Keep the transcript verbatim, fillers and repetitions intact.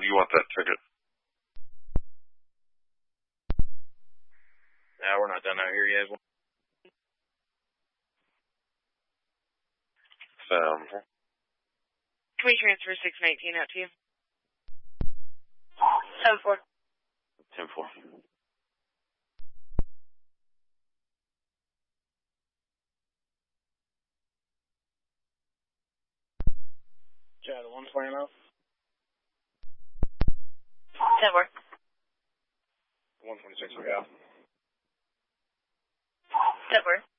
do you want that ticket? Yeah, we're not done out here yet. Um, Can we transfer six nineteen out to you? ten four. ten four. Chad, one flying out. ten four. one twenty-six, we got. ten four.